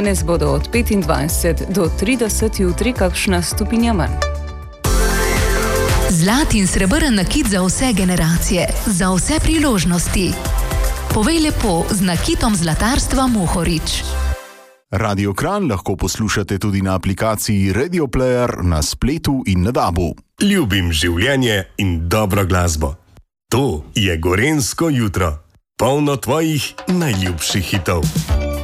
danes bodo od 25 do 30, jutri kakšna stopinja manj. Zlat in srebrn nakit za vse generacije, za vse priložnosti. Povej lepo z nakitom zlatarstva Mohorič. Radio Kranj lahko poslušate tudi na aplikaciji Radio Player, na spletu in na DAB-u. Ljubim življenje in dobro glasbo. To je Gorenjsko jutro, polno tvojih najljubših hitov.